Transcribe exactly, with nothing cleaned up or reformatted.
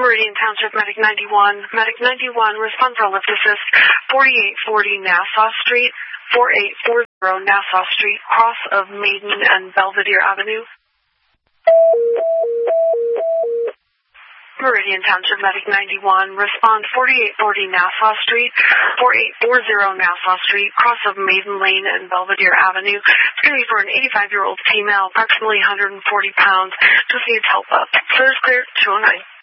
Meridian Township Medic ninety-one. Medic ninety-one, respond for lift assist, forty-eight forty Nassau Street, forty-eight forty Nassau Street, cross of Maiden and Belvedere Avenue. Meridian Township Medic ninety-one, respond forty-eight forty Nassau Street, forty-eight forty Nassau Street, cross of Maiden Lane and Belvedere Avenue. It's going to be for an eighty-five-year-old female, approximately one hundred forty pounds, just needs help up. Clear is clear, two oh nine.